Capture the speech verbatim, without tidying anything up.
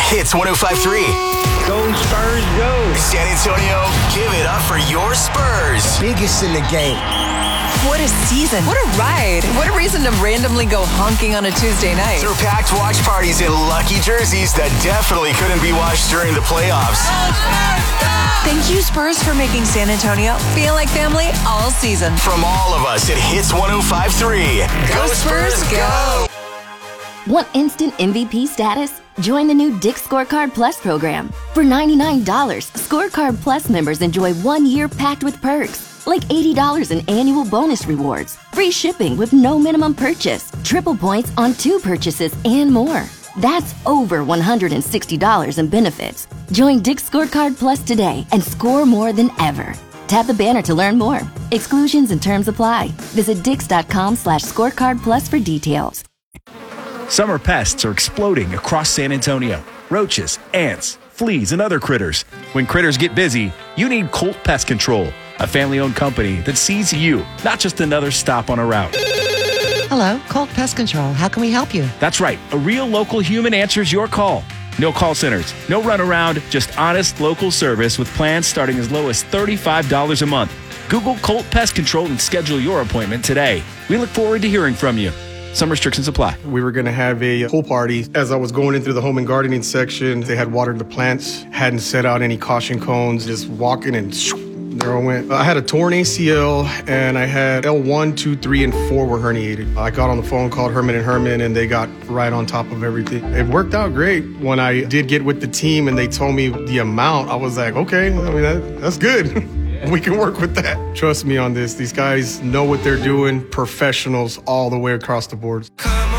Hits one oh five point three. Go Spurs, go. San Antonio, give it up for your Spurs. Biggest in the game. What a season. What a ride. What a reason to randomly go honking on a Tuesday night. Through packed watch parties in lucky jerseys that definitely couldn't be watched during the playoffs. Thank you, Spurs, for making San Antonio feel like family all season. From all of us at Hits one oh five point three. Go, go Spurs, go. Want instant M V P status? Join the new Dick's Scorecard Plus program. For ninety-nine dollars, Scorecard Plus members enjoy one year packed with perks. Like eighty dollars in annual bonus rewards, free shipping with no minimum purchase, triple points on two purchases, and more. That's over one hundred sixty dollars in benefits. Join Dick's Scorecard Plus today and score more than ever. Tap the banner to learn more. Exclusions and terms apply. Visit dix.com slash scorecard plus for details. Summer pests are exploding across San Antonio. Roaches, ants, fleas, and other critters. When critters get busy, you need Colt Pest Control, a family-owned company that sees you, not just another stop on a route. Hello, Colt Pest Control. How can we help you? That's right. A real local human answers your call. No call centers, no runaround, just honest local service with plans starting as low as thirty-five dollars a month. Google Colt Pest Control and schedule your appointment today. We look forward to hearing from you. Some restrictions apply. We were going to have a pool party. As I was going in through the home and gardening section, they had watered the plants, hadn't set out any caution cones, just walking and there I went. I had a torn A C L and I had L one, two, three, and four were herniated. I got on the phone, called Herman and Herman, and they got right on top of everything. It worked out great. When I did get with the team and they told me the amount, I was like, okay, I mean, that, that's good. We can work with that. Trust me on this. These guys know what they're doing. Professionals all the way across the board. Come